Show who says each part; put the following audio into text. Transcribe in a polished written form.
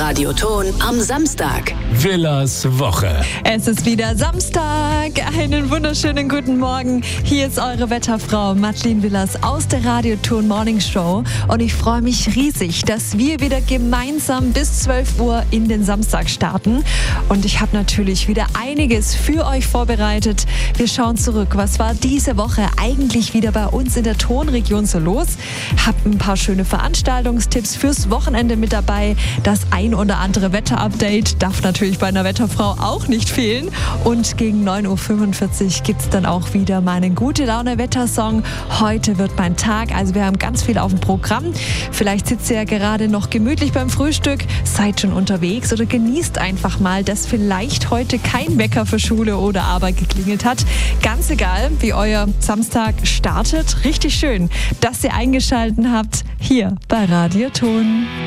Speaker 1: Radioton am Samstag.
Speaker 2: Villas Woche.
Speaker 3: Es ist wieder Samstag. Einen wunderschönen guten Morgen. Hier ist eure Wetterfrau Madeleine Villas aus der Radioton Morning Show. Und ich freue mich riesig, dass wir wieder gemeinsam bis 12 Uhr in den Samstag starten. Und ich habe natürlich wieder einiges für euch vorbereitet. Wir schauen zurück. Was war diese Woche eigentlich wieder bei uns in der Tonregion so los? Hab ein paar schöne Veranstaltungstipps fürs Wochenende mit dabei. Das ein oder andere Wetterupdate darf natürlich bei einer Wetterfrau auch nicht fehlen. Und gegen 9.45 Uhr gibt es dann auch wieder meinen Gute-Laune-Wettersong. Heute wird mein Tag, also wir haben ganz viel auf dem Programm. Vielleicht sitzt ihr ja gerade noch gemütlich beim Frühstück, seid schon unterwegs oder genießt einfach mal, dass vielleicht heute kein Wecker für Schule oder Arbeit geklingelt hat. Ganz egal, wie euer Samstag startet. Richtig schön, dass ihr eingeschaltet habt hier bei Radioton.